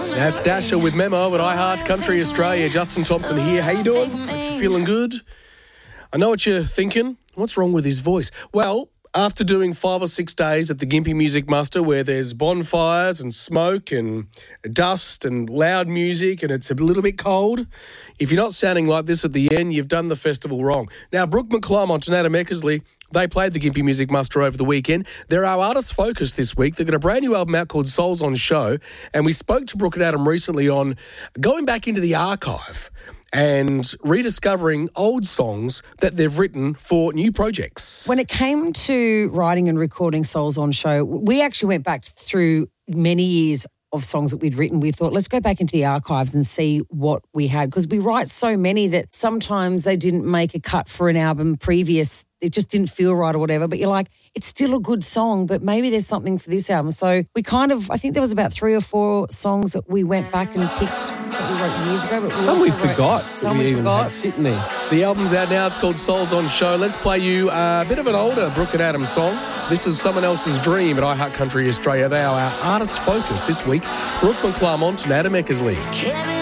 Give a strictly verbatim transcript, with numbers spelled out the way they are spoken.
That's Dasher with Memo at iHeart Country Australia. Justin Thompson here. How you doing? Feeling good? I know what you're thinking. What's wrong with his voice? Well, after doing five or six days at the Gympie Music Muster where there's bonfires and smoke and dust and loud music and it's a little bit cold, if you're not sounding like this at the end, you've done the festival wrong. Now, Brooke McClymont and Adam Eckersley, they played the Gympie Music Muster over the weekend. They're our artist focus this week. They've got a brand new album out called Souls on Show. And we spoke to Brooke and Adam recently on going back into the archive and rediscovering old songs that they've written for new projects. When it came to writing and recording Souls on Show, we actually went back through many years of songs that we'd written. We thought, let's go back into the archives and see what we had, because we write so many that sometimes they didn't make a cut for an album previous. It just didn't feel right or whatever. But you're like, it's still a good song, but maybe there's something for this album. So we kind of, I think there was about three or four songs that we went back and picked that we wrote years ago. But we Some we also wrote- forgot. Some we we even forgot. had sitting there. The album's out now. It's called Souls on Show. Let's play you a bit of an older Brooke and Adam song. This is Someone Else's Dream at iHeart Country Australia. They are our artist focus this week. Brooke McClymont and Adam Eckersley.